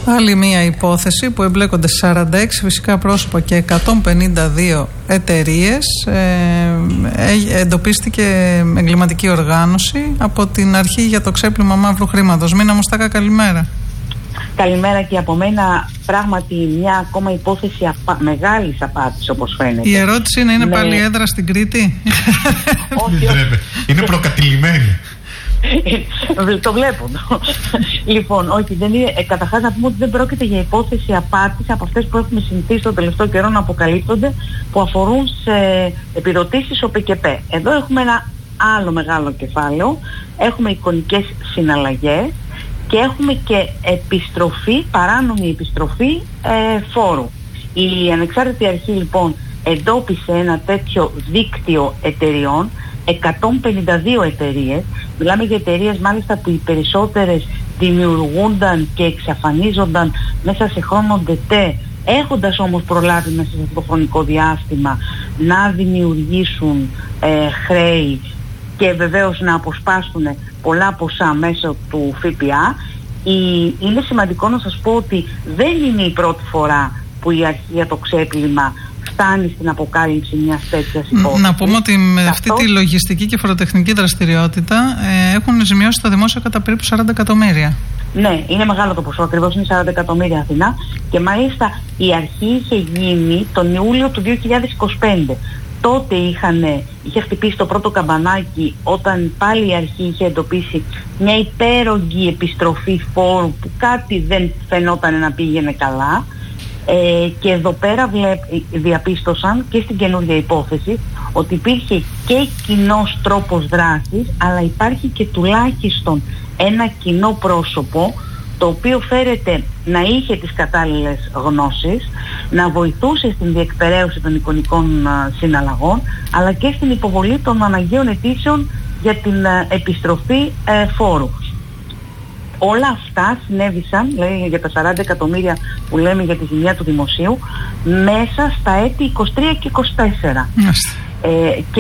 Άλλη μία υπόθεση που εμπλέκονται 46 φυσικά πρόσωπα και 152 εταιρείες. Εντοπίστηκε εγκληματική οργάνωση από την αρχή για το ξέπλυμα μαύρου χρήματος. Μίνα Μουστάκα, καλημέρα. Καλημέρα και από μένα. Πράγματι μια ακόμα υπόθεση μεγάλης απάτης, όπως φαίνεται. Η ερώτηση είναι πάλι έδρα στην Κρήτη? Όχι. Είναι προκατηλημένη. Το βλέπω. Λοιπόν, όχι, δεν είναι. Καταρχάς να πούμε ότι δεν πρόκειται για υπόθεση απάτης από αυτές που έχουμε συνηθίσει τον τελευταίο καιρό να αποκαλύπτονται, που αφορούν σε επιδοτήσεις ΟΠΕΚΕΠΕ. Εδώ έχουμε ένα άλλο μεγάλο κεφάλαιο. Έχουμε εικονικές συναλλαγές και έχουμε και επιστροφή, παράνομη επιστροφή φόρου. Η ανεξάρτητη αρχή λοιπόν εντόπισε ένα τέτοιο δίκτυο εταιριών, 152 εταιρείες. Μιλάμε για εταιρείες μάλιστα που οι περισσότερες δημιουργούνταν και εξαφανίζονταν μέσα σε χρόνο ντετέ, έχοντας όμως προλάβει μέσα σε αυτό το χρονικό διάστημα να δημιουργήσουν χρέη και βεβαίως να αποσπάσουν πολλά ποσά μέσω του ΦΠΑ. Είναι σημαντικό να σας πω ότι δεν είναι η πρώτη φορά που η αρχή για το ξέπλυμα φτάνει στην αποκάλυψη μιας τέτοιας υπόθεσης. Να πούμε ότι με αυτή τη λογιστική και φοροτεχνική δραστηριότητα έχουν ζημιώσει τα δημόσια κατά περίπου 40 εκατομμύρια. Ναι, είναι μεγάλο το ποσό, ακριβώς είναι 40 εκατομμύρια Αθηνά, και μάλιστα η αρχή είχε γίνει τον Ιούλιο του 2025. Τότε είχε χτυπήσει το πρώτο καμπανάκι όταν πάλι η αρχή είχε εντοπίσει μια υπέρογγη επιστροφή φόρου που κάτι δεν φαινόταν να πήγαινε καλά, και εδώ πέρα διαπίστωσαν και στην καινούργια υπόθεση ότι υπήρχε και κοινός τρόπος δράσης, αλλά υπάρχει και τουλάχιστον ένα κοινό πρόσωπο το οποίο φέρεται να είχε τις κατάλληλες γνώσεις, να βοηθούσε στην διεκπεραίωση των εικονικών συναλλαγών, αλλά και στην υποβολή των αναγκαίων αιτήσεων για την επιστροφή φόρου. Όλα αυτά συνέβησαν, δηλαδή για τα 40 εκατομμύρια που λέμε για τη ζημιά του δημοσίου, μέσα στα έτη 23 και 24.